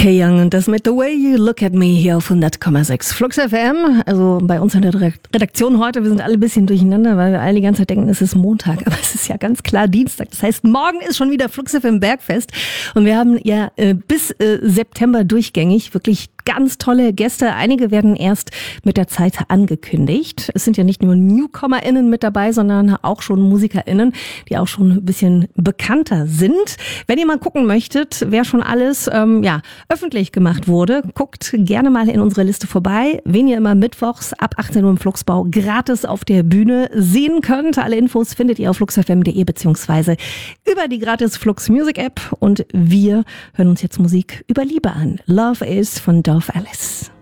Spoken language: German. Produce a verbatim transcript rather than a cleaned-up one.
Hey Young und das mit The Way You Look at Me hier auf hundert Komma sechs Flux F M. Also bei uns in der Redaktion heute, wir sind alle ein bisschen durcheinander, weil wir alle die ganze Zeit denken, es ist Montag, aber es ist ja ganz klar Dienstag. Das heißt, morgen ist schon wieder Flux F M Bergfest und wir haben ja äh, bis äh, September durchgängig wirklich ganz tolle Gäste. Einige werden erst mit der Zeit angekündigt. Es sind ja nicht nur NewcomerInnen mit dabei, sondern auch schon MusikerInnen, die auch schon ein bisschen bekannter sind. Wenn ihr mal gucken möchtet, wer schon alles ähm, ja, öffentlich gemacht wurde, guckt gerne mal in unsere Liste vorbei, wen ihr immer mittwochs ab achtzehn Uhr im Fluxbau gratis auf der Bühne sehen könnt. Alle Infos findet ihr auf fluxfm punkt de beziehungsweise über die gratis Flux Music App. Und wir hören uns jetzt Musik über Liebe an. Love Is von Dorf Alice.